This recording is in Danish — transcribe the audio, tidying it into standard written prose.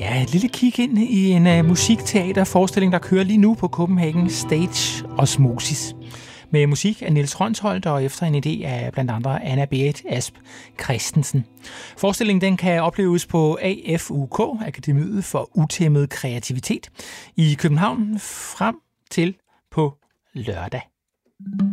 Ja, et lille kig ind i en musikteaterforestilling, der kører lige nu på Copenhagen Stage Osmosis. Med musik af Niels Rønsholdt og efter en idé af blandt andre Anna-Berit Asp Christensen. Forestillingen den kan opleves på AFUK, Akademiet for Utæmmet Kreativitet, i København frem til på lørdag.